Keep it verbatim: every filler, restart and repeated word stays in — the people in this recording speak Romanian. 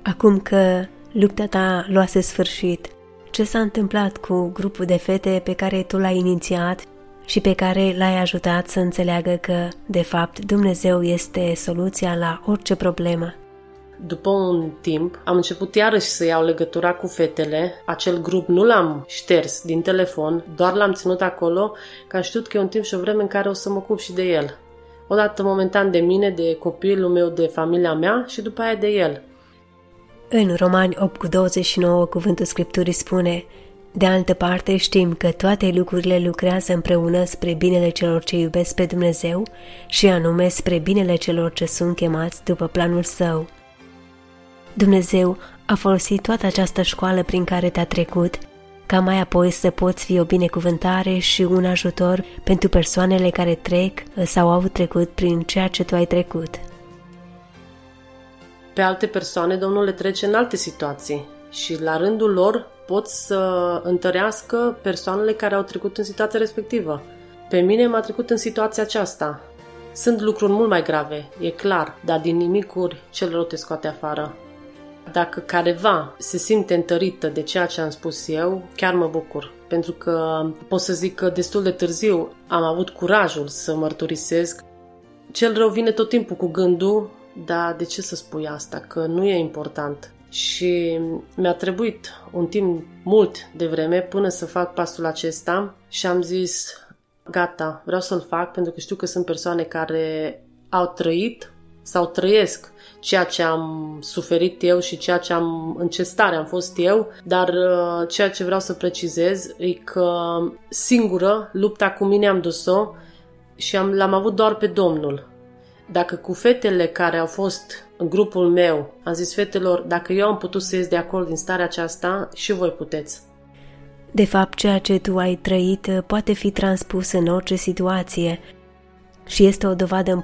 Acum că lupta ta luase sfârșit, ce s-a întâmplat cu grupul de fete pe care tu l-ai inițiat și pe care l-ai ajutat să înțeleagă că, de fapt, Dumnezeu este soluția la orice problemă? După un timp, am început iarăși să iau legătura cu fetele. Acel grup nu l-am șters din telefon, doar l-am ținut acolo, că am știut că e un timp și o vreme în care o să mă ocup și de el. Odată momentan de mine, de copilul meu, de familia mea și după aia de el. În Romani opt cu douăzeci și nouă, cuvântul Scripturii spune: de altă parte știm că toate lucrurile lucrează împreună spre binele celor ce iubesc pe Dumnezeu și anume spre binele celor ce sunt chemați după planul Său. Dumnezeu a folosit toată această școală prin care te-a trecut, ca mai apoi să poți fi o binecuvântare și un ajutor pentru persoanele care trec sau au trecut prin ceea ce tu ai trecut. Pe alte persoane, Domnul le trece în alte situații și la rândul lor pot să întărească persoanele care au trecut în situația respectivă. Pe mine m-a trecut în situația aceasta. Sunt lucruri mult mai grave, e clar, dar din nimicuri cel rău te scoate afară. Dacă careva se simte întărită de ceea ce am spus eu, chiar mă bucur. Pentru că pot să zic că destul de târziu am avut curajul să mărturisesc. Cel rău vine tot timpul cu gândul: dar de ce să spui asta? Că nu e important. Și mi-a trebuit un timp mult de vreme până să fac pasul acesta și am zis: gata, vreau să-l fac, pentru că știu că sunt persoane care au trăit sau trăiesc ceea ce am suferit eu și ceea ce am, în ce stare am fost eu, dar uh, ceea ce vreau să precizez e că singură lupta cu mine am dus-o și am, l-am avut doar pe Domnul. Dacă cu fetele care au fost în grupul meu am zis fetelor: dacă eu am putut să ies de acolo din starea aceasta, și voi puteți. De fapt, ceea ce tu ai trăit poate fi transpus în orice situație și este o dovadă